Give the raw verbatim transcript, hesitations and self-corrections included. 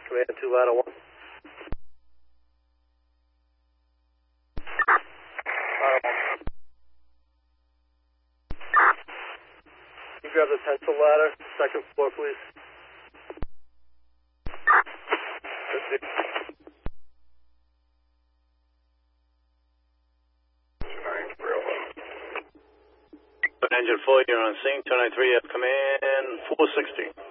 Command two, ladder one. Can you grab the pencil ladder, second floor, please? Engine four, you're on scene, two nine three, F command four sixty.